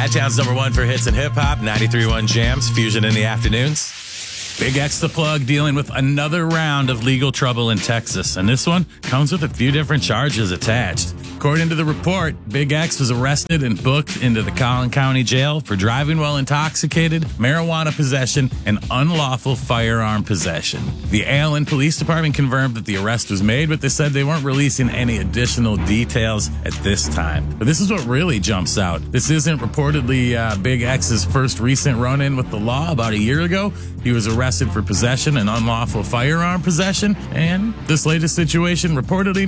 Chi-Town's #1 for hits and hip-hop, 93.1 Jams, Fusion in the afternoons. Big X the Plug dealing with another round of legal trouble in Texas, and this one comes with a few different charges attached. According to the report, Big X was arrested and booked into the Collin County Jail for driving while intoxicated, marijuana possession, and unlawful firearm possession. The Allen Police Department confirmed that the arrest was made, but they said they weren't releasing any additional details at this time. But this is what really jumps out. This isn't reportedly Big X's first recent run-in with the law. About a year ago, he was arrested for possession and unlawful firearm possession, and this latest situation reportedly